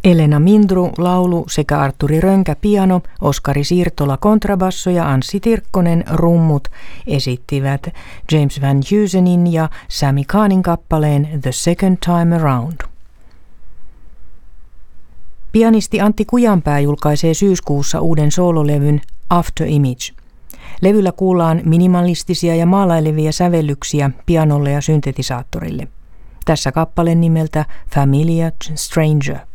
Elena Mindru laulu sekä Arturi Rönkä piano, Oskari Siirtola kontrabasso ja Anssi Tirkkonen rummut esittivät James Van Heusenin ja Sammy Kahnin kappaleen The Second Time Around. Pianisti Antti Kujanpää julkaisee syyskuussa uuden soololevyn After Image. Levyllä kuullaan minimalistisia ja maalailevia sävellyksiä pianolle ja syntetisaattorille. Tässä kappale nimeltä Familiar Stranger.